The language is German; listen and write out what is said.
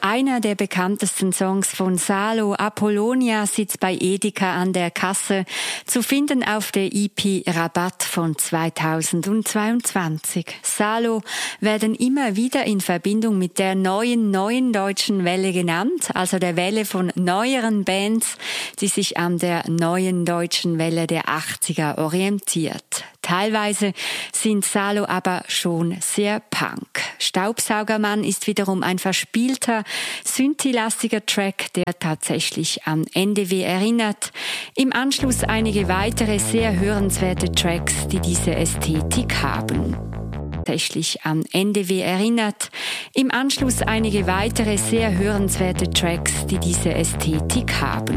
Einer der bekanntesten Songs von Salo, Apollonia, sitzt bei Edeka an der Kasse, zu finden auf der EP Rabatt von 2022. Salo werden immer wieder in Verbindung mit der neuen deutschen Welle genannt, also der Welle von neueren Bands, die sich an der neuen deutschen Welle der 80er orientiert. Teilweise sind Salo aber schon sehr Punk. Staubsaugermann ist wiederum ein verspielter, synthi-lastiger Track, der tatsächlich an NDW erinnert. Im Anschluss einige weitere sehr hörenswerte Tracks, die diese Ästhetik haben. Tatsächlich an NDW erinnert. Im Anschluss einige weitere sehr hörenswerte Tracks, die diese Ästhetik haben.